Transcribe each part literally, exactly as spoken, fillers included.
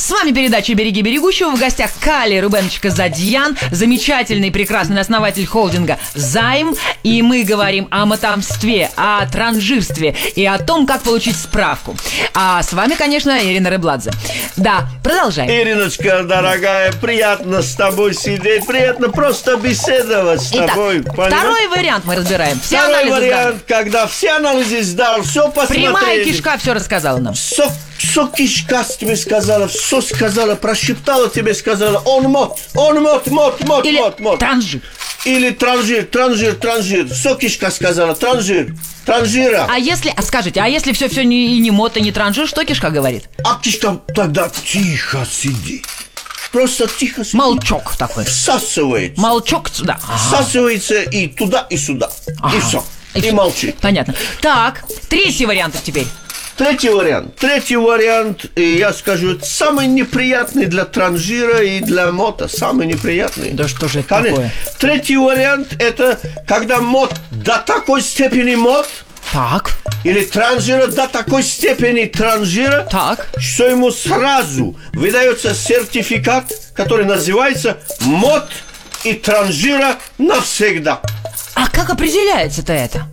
С вами передача «Береги берегущего». В гостях Калий Рубенович Казадьян, замечательный, прекрасный основатель холдинга «Займ». И мы говорим о мотомстве, о транжирстве и о том, как получить справку. А с вами, конечно, Ирина Рыбладзе. Да, продолжаем. Ириночка, дорогая, приятно с тобой сидеть, приятно просто беседовать с Итак, тобой. второй вариант мы разбираем. Все Второй анализы вариант, сданы. когда все анализы сдал, все посмотрели. Прямая кишка все рассказала нам. Все, все кишка тебе сказала, все сказала, прошептала тебе, сказала, он мот, он мот, мот, мот, Или мот, мот. транжир. Или транжир, транжир, транжир. Все кишка сказала, транжир, транжира. А если, а скажите, а если все-все не, и не мот, и не транжир, что кишка говорит? А кишка тогда тихо сиди. Просто тихо сиди. Молчок такой. Всасывается. Молчок сюда. Ага. Всасывается и туда, и сюда. Ага. И все. И И, всё. молчит. Понятно. Так, третий вариант теперь. Третий вариант. Третий вариант, и я скажу, самый неприятный для транжира и для мота. Самый неприятный. Да что же это Конечно. такое? Третий вариант, это когда мот до такой степени мот, Так, или транжира до такой степени транжира, так. что ему сразу выдается сертификат, который называется мот и транжира навсегда. А как определяется-то это?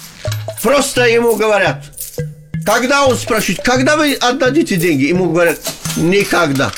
Просто ему говорят, когда он спрашивает, когда вы отдадите деньги, ему говорят, никогда.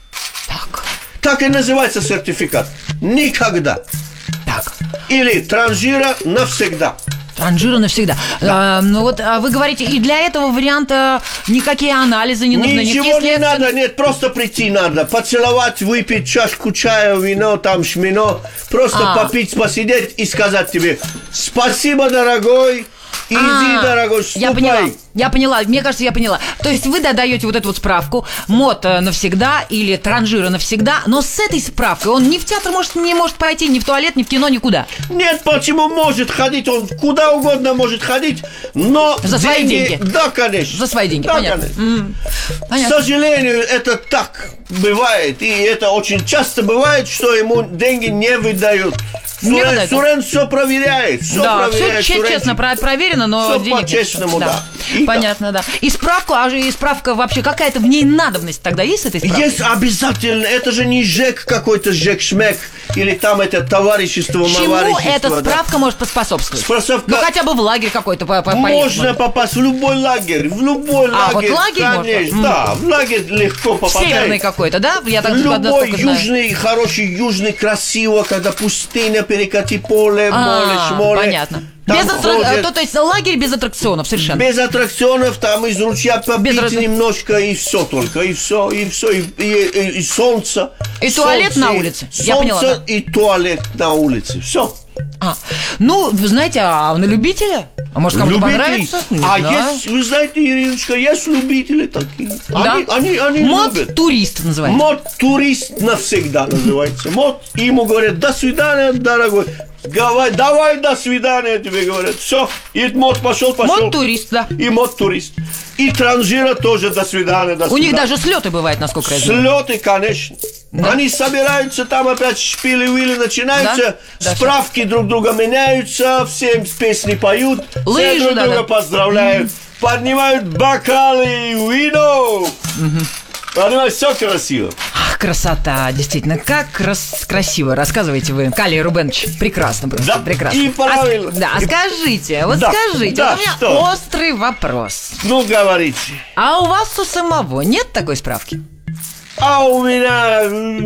Так, Так и называется сертификат. Никогда. так. Или транжира навсегда. Транжира навсегда. А, ну вот а вы говорите, и для этого варианта никакие анализы не нужны. Ничего никакие не следствия- надо, нет, просто прийти надо. Поцеловать, выпить чашку чая, вино, там шмино. Просто А. попить, посидеть и сказать тебе, спасибо, дорогой, иди, А, дорогой, ступай. Я поняла, я поняла, мне кажется, я поняла. То есть вы даете вот эту вот справку, мот э, навсегда или транжира навсегда, но с этой справкой он ни в театр может, не может пойти, ни в туалет, ни в кино, никуда. Нет, почему может ходить, он куда угодно может ходить, но... За свои деньги. Да, конечно. За свои деньги, Да, понятно. конечно. М, К понятно. сожалению, это так бывает, и это очень часто бывает, что ему деньги не выдают. Не Сурен, выдают. Сурен все проверяет, все Да, проверяет. все Сурен. честно, про- проверено, но Всё денег нет. по-честному, да. И Понятно, да. И справку, а же и справка вообще, какая-то в ней надобность тогда есть с этой справкой? Есть обязательно, это же не ЖЭК какой-то, ЖЭК-шмек, или там это товарищество, Чему маварищество. эта да. справка может поспособствовать? Способка- Ну, хотя бы в лагерь какой-то по- по- поехать Можно можно. попасть в любой лагерь, в любой А, вот лагерь. лагерь можно? конечно, М. да, в лагерь легко попадает. Северный какой-то, да? Я так Любой насколько знаю. южный, хороший южный, красиво, когда пустыня, перекати поле, море, А, шморе. понятно. Там Без аттрак- ходят. то, то есть лагерь без аттракционов совершенно. Без аттракционов, там из ручья попить раз- немножко, и все только, и все, и все, и, и, и- и солнце. И туалет солнце, на улице. Я Солнце поняла, да. и туалет на улице, все. А, ну, вы знаете, а на любителя? А может, кому-то понравится? Не А знаю. есть, вы знаете, Ириночка, есть любители такие. Да? Они, они, они любят. Мод-турист называется. Мод-турист навсегда называется. Мод, и ему говорят, до свидания, дорогой. Давай, давай, до свидания, тебе говорят. Все, и мод пошел, пошел. Мод-турист, да. И мод-турист. И транжира тоже до свидания, до У них свидания. даже слеты бывают, насколько я знаю. Слеты, конечно. Они собираются, там опять шпили-вили начинаются, Да? Да, справки друг друга меняются, всем песни поют, Лыжи, все друг да, друга да. поздравляют, поднимают бокалы, вино. Понимаешь, все красиво. Ах, красота, действительно, как крас- красиво. Рассказывайте вы, Калий Рубенович. Прекрасно просто, Да, прекрасно. и правильно. А, с- да, а И- скажите, вот Да, скажите, да, вот у меня что? острый вопрос. Ну, говорите. А у вас у самого нет такой справки? А у меня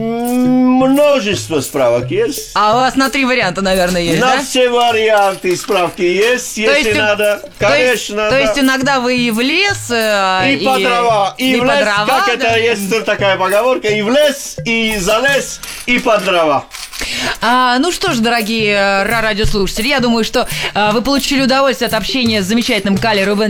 м, множество справок есть. А у вас на три варианта, наверное, есть, На да? все варианты справки есть, если есть- надо. то есть- Конечно, То есть, да. иногда вы и в лес, э, И, по дрова, и, и в по лес, дрова, как да? это есть такая поговорка, и в лес, и за лес, и под дрова. А, ну что ж, дорогие э, радиослушатели, я думаю, что э, вы получили удовольствие от общения с замечательным Калием Рубеновичем